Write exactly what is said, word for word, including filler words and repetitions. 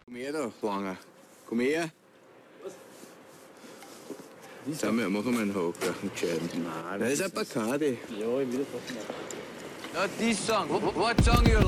Kom her da, Wanger. Kom her. Sag mir, machen wir einen Haken, einen gescheiten. Nein, das ist ein Bacardi. Ja, ich will das machen. Now this song, what, what song you like?